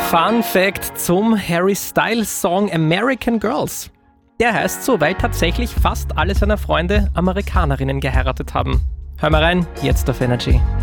Fun Fact zum Harry Styles Song American Girls. Der heißt so, weil tatsächlich fast alle seiner Freunde Amerikanerinnen geheiratet haben. Hör mal rein, jetzt auf Energy.